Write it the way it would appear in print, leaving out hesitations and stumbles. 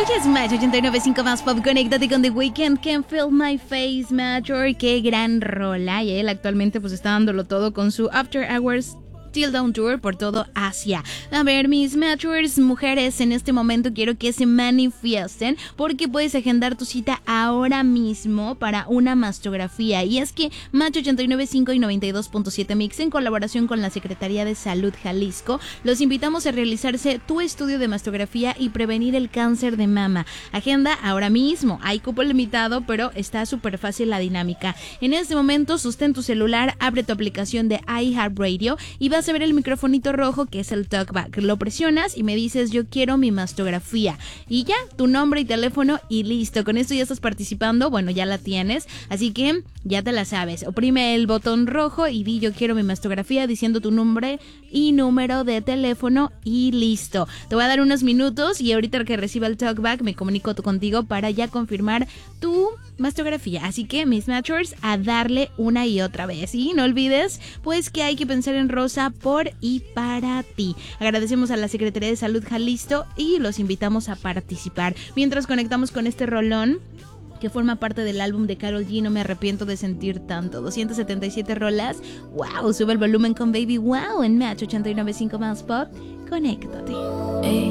Escuchas Match 89.5 más pop. Conéctate con The Weeknd. Can't Feel My Face, Major. Qué gran rola. Y él actualmente pues está dándolo todo con su After Hours Till Dawn Tour por todo Asia. A ver, mis Matchers, mujeres, en este momento quiero que se manifiesten porque puedes agendar tu cita ahora mismo para una mastografía. Y es que Match 89.5 y 92.7 Mix, en colaboración con la Secretaría de Salud Jalisco, los invitamos a realizarse tu estudio de mastografía y prevenir el cáncer de mama. Agenda ahora mismo. Hay cupo limitado, pero está súper fácil la dinámica. En este momento, sostén tu celular, abre tu aplicación de iHeartRadio y vas a ver el microfonito rojo que es el talkback. Lo presionas y me dices yo quiero mi mastografía y ya, tu nombre y teléfono y listo. Con esto ya estás participando, bueno, ya la tienes, así que ya te la sabes. Oprime el botón rojo y di yo quiero mi mastografía diciendo tu nombre y número de teléfono y listo. Te voy a dar unos minutos y ahorita que reciba el talkback me comunico contigo para ya confirmar tu mastografía. Así que mis matchers, a darle una y otra vez. Y no olvides pues que hay que pensar en rosa por y para ti. Agradecemos a la Secretaría de Salud Jalisco y los invitamos a participar. Mientras conectamos con este rolón que forma parte del álbum de Karol G, No Me Arrepiento de Sentir Tanto. 277 rolas. ¡Wow! Sube el volumen con Baby Wow en Match 89.5 más pop. Conéctate. Hey.